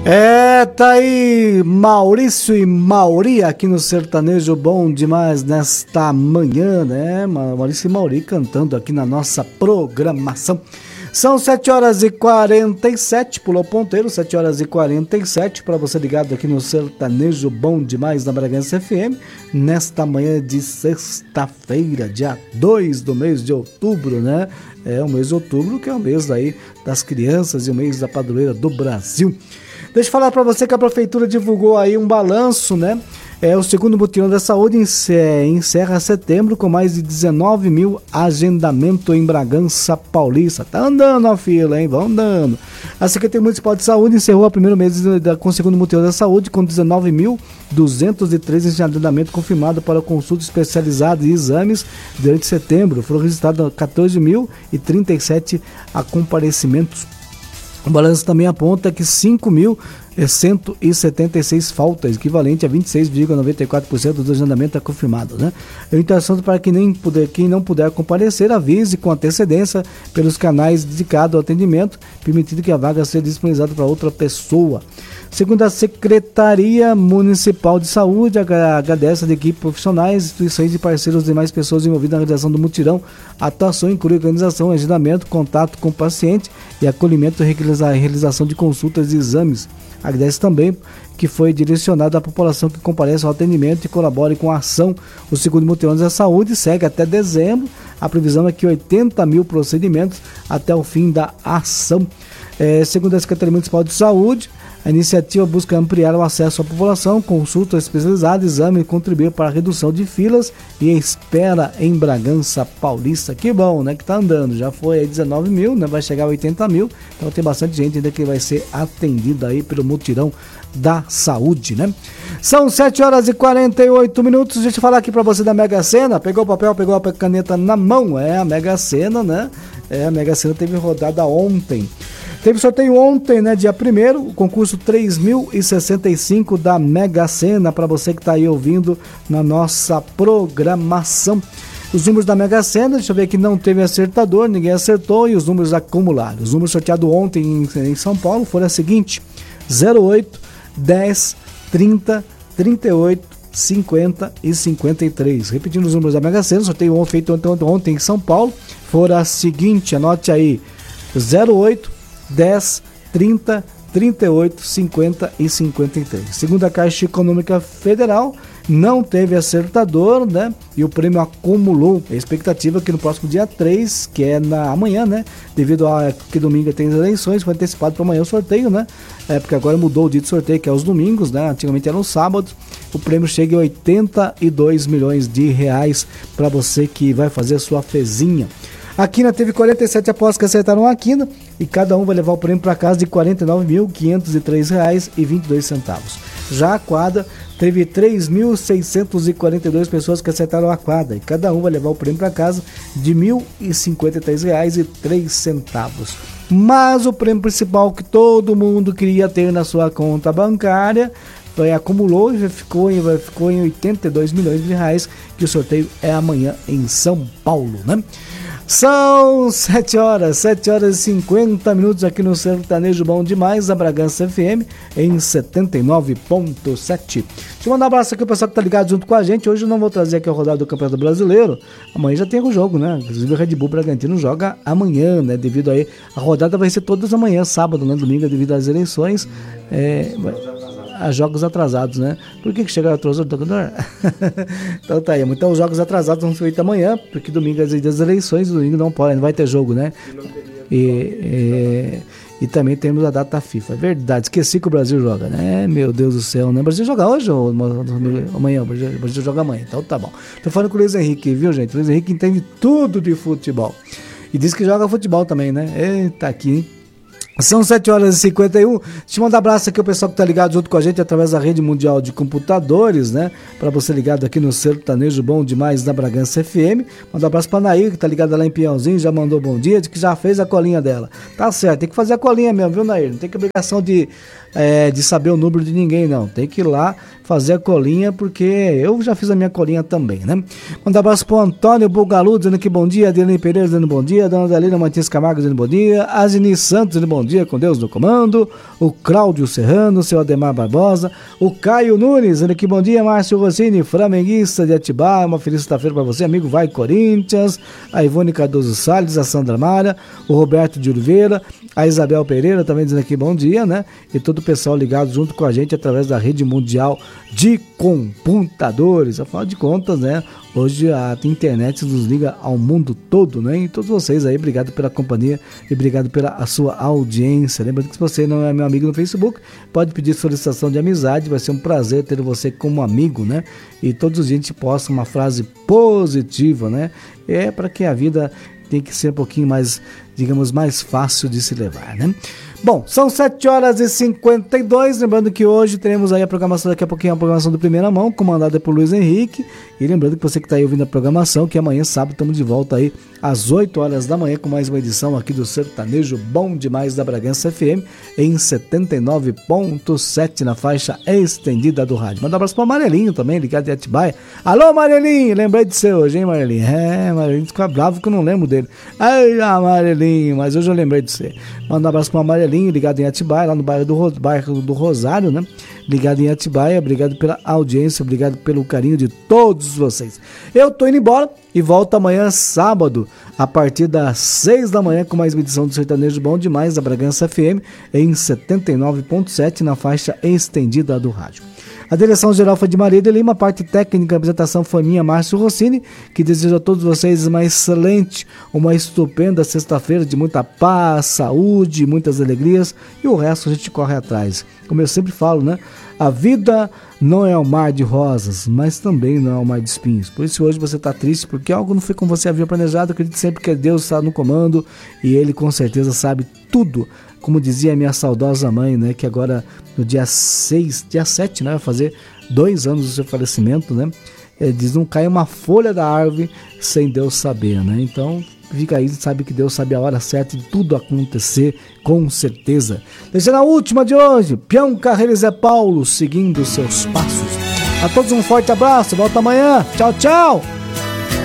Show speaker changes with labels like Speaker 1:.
Speaker 1: Tá aí Maurício e Mauri aqui no Sertanejo Bom Demais nesta manhã, né? Maurício e Mauri cantando aqui na nossa programação. São 7h47, pulou ponteiro, 7h47, para você ligado aqui no Sertanejo Bom Demais na Bragança FM, nesta manhã de sexta-feira, dia 2 do mês de outubro, né? O mês de outubro que é o mês aí das crianças e o mês da padroeira do Brasil. Deixa eu falar para você que a prefeitura divulgou aí um balanço, né? O segundo mutirão da saúde encerra setembro com mais de 19 mil agendamentos em Bragança Paulista. Tá andando a fila, hein? Vão andando. A Secretaria Municipal de Saúde encerrou o primeiro mês com o segundo mutirão da saúde com 19.213 agendamentos confirmados para consulta especializada e exames durante setembro. Foram registrados 14.037 comparecimentos. O balanço também aponta que 5.176 faltas, equivalente a 26,94% do agendamento é confirmado, né? É interessante para quem não puder comparecer, avise com antecedência pelos canais dedicados ao atendimento, permitindo que a vaga seja disponibilizada para outra pessoa. Segundo a Secretaria Municipal de Saúde, agradece a equipe profissionais, instituições e parceiros e demais pessoas envolvidas na realização do mutirão. A atuação inclui organização, agendamento, contato com o paciente e acolhimento e realização de consultas e exames. Agradece também que foi direcionado à população que comparece ao atendimento e colabore com a ação. O segundo mutirão da saúde segue até dezembro. A previsão é que 80 mil procedimentos até o fim da ação. Segundo a Secretaria Municipal de Saúde, a iniciativa busca ampliar o acesso à população, consulta especializada, exame e contribuir para a redução de filas e espera em Bragança Paulista. Que bom, né? Que tá andando. Já foi aí 19 mil, né? Vai chegar a 80 mil. Então tem bastante gente ainda que vai ser atendida aí pelo mutirão da saúde, né? São 7h48. Deixa eu falar aqui para você da Mega Sena. Pegou o papel, pegou a caneta na mão. A Mega Sena, né? A Mega Sena teve rodada ontem. Teve sorteio ontem, né, dia 1º, o concurso 3.065 da Mega Sena, para você que está aí ouvindo na nossa programação. Os números da Mega Sena, deixa eu ver aqui, não teve acertador, ninguém acertou, e os números acumulados. Os números sorteados ontem em São Paulo foram os seguintes: 08, 10, 30, 38, 50 e 53. Repetindo os números da Mega Sena, sorteio feito ontem em São Paulo, foram a seguinte, anote aí: 08, 10, 30, 38, 50 e 53. Segundo a Caixa Econômica Federal, não teve acertador, né? E o prêmio acumulou. A expectativa é que no próximo dia 3, que é amanhã, né? Devido a que domingo tem as eleições, foi antecipado para amanhã o sorteio, né? Porque agora mudou o dia de sorteio, que é os domingos, né? Antigamente era no sábado. O prêmio chega a 82 milhões de reais para você que vai fazer a sua fezinha. A Quina teve 47 apostas que acertaram a Quina e cada um vai levar o prêmio para casa de R$ 49.503,22. Já a quadra teve 3.642 pessoas que acertaram a quadra e cada um vai levar o prêmio para casa de R$ 1.053,03. Mas o prêmio principal que todo mundo queria ter na sua conta bancária acumulou e ficou em 82 milhões de reais, que o sorteio é amanhã em São Paulo, né? São 7h50 aqui no Sertanejo Bom Demais, a Bragança FM, em 79.7. Deixa eu mandar um abraço aqui ao pessoal que tá ligado junto com a gente. Hoje eu não vou trazer aqui a rodada do Campeonato Brasileiro. Amanhã já tem o jogo, né? Inclusive o Red Bull Bragantino joga amanhã, né? Devido aí, a rodada vai ser todas amanhã, sábado, né? Domingo, devido às eleições. A jogos atrasados, né? Por que chegaram atrasados? Então tá aí. Então os jogos atrasados vão ser feitos amanhã, porque domingo é dia das eleições, domingo não vai ter jogo, né? E também temos a data FIFA. É verdade, esqueci que o Brasil joga, né? Meu Deus do céu, né? O Brasil joga hoje ou amanhã? O Brasil joga amanhã, então tá bom. Tô falando com o Luiz Henrique, viu, gente? O Luiz Henrique entende tudo de futebol. E diz que joga futebol também, né? Eita, aqui, hein? São 7h51. Deixa eu mandar um abraço aqui ao pessoal que tá ligado junto com a gente através da Rede Mundial de Computadores, né? Para você ligado aqui no Sertanejo Bom Demais na Bragança FM. Manda um abraço pra Nair, que tá ligada lá em Pinhãozinho, já mandou bom dia, de que já fez a colinha dela. Tá certo, tem que fazer a colinha mesmo, viu, Nair? Não tem que obrigação de de saber o número de ninguém, não. Tem que ir lá fazer a colinha, porque eu já fiz a minha colinha também, né? Manda um abraço pro Antônio Bugalu, dizendo que bom dia, Adeline Pereira dizendo bom dia, Dona Dalina Matias Camargo dizendo bom dia, Azini Santos dizendo bom dia, com Deus no comando, o Cláudio Serrano, o seu Ademar Barbosa, o Caio Nunes dizendo que bom dia, Márcio Rossini, flamenguista de Atibaia, uma feliz sexta-feira pra você, amigo, vai Corinthians, a Ivone Cardoso Salles, a Sandra Mara, o Roberto de Oliveira, a Isabel Pereira também dizendo aqui bom dia, né? E todo o pessoal ligado junto com a gente através da rede mundial de computadores. Afinal de contas, né? Hoje a internet nos liga ao mundo todo, né? E todos vocês aí, obrigado pela companhia e obrigado pela sua audiência. Lembrando que se você não é meu amigo no Facebook, pode pedir solicitação de amizade, vai ser um prazer ter você como amigo, né? E todos os dias a gente posta uma frase positiva, né? É para que a vida tem que ser um pouquinho mais, digamos, mais fácil de se levar, né? Bom, são 7h52, lembrando que hoje teremos aí a programação, daqui a pouquinho a programação do Primeira Mão, comandada por Luiz Henrique, e lembrando que você que está aí ouvindo a programação, que amanhã, sábado, estamos de volta aí às 8h da manhã com mais uma edição aqui do Sertanejo Bom Demais da Bragança FM, em 79.7 na faixa estendida do rádio. Manda um abraço para o Amarelinho também, ligado de Atibaia. Alô, Amarelinho, lembrei de você hoje, hein, Amarelinho? Amarelinho fica bravo que eu não lembro dele. Ai, Amarelinho, mas hoje eu lembrei de você. Manda um abraço para o Amarelinho, ligado em Atibaia, lá no bairro do Rosário, né? Ligado em Atibaia, obrigado pela audiência, obrigado pelo carinho de todos vocês. Eu tô indo embora e volto amanhã, sábado, a partir das 6 da manhã, com mais uma edição do Sertanejo Bom Demais da Bragança FM, em 79.7 na faixa estendida do rádio. A direção geral foi de Maria de Lima, a parte técnica, a apresentação foi minha, Márcio Rossini, que desejo a todos vocês uma excelente, uma estupenda sexta-feira de muita paz, saúde, muitas alegrias, e o resto a gente corre atrás. Como eu sempre falo, né? A vida não é um mar de rosas, mas também não é um mar de espinhos. Por isso hoje você está triste, porque algo não foi como você havia planejado. Acredite sempre que Deus está no comando e Ele com certeza sabe tudo. Como dizia a minha saudosa mãe, né, que agora no dia 7, né, vai fazer 2 anos do seu falecimento, né? Ele diz, não cai uma folha da árvore sem Deus saber, né? Então, fica aí, sabe que Deus sabe a hora certa de tudo acontecer, com certeza. Deixando a última de hoje, Peão Carreiro Zé Paulo, seguindo seus passos. A todos um forte abraço, volta amanhã. Tchau, tchau!